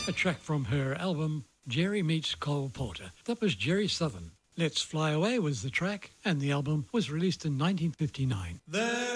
a track from her album Jerry Meets Cole Porter. That was Jerry Southern. Let's Fly Away was the track, and the album was released in 1959.